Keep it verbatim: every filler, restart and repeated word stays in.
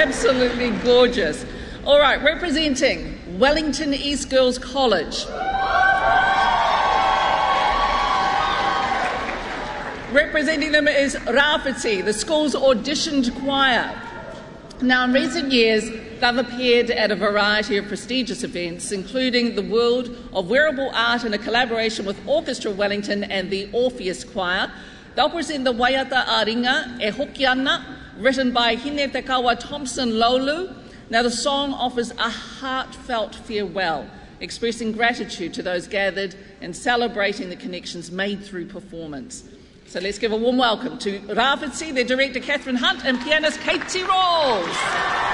absolutely gorgeous. All right, representing Wellington East Girls College. Representing them is Rāwhiti, the school's auditioned choir. Now, in recent years, they've appeared at a variety of prestigious events, including the World of Wearable Art in a collaboration with Orchestra Wellington and the Orpheus Choir. They'll present the Waiata Aringa e Hokiana, written by Hine Te Kawa Thompson Lolu. Now, the song offers a heartfelt farewell, expressing gratitude to those gathered and celebrating the connections made through performance. So let's give a warm welcome to Rāwhiti, their director Catherine Hunt and pianist Katie Rawls.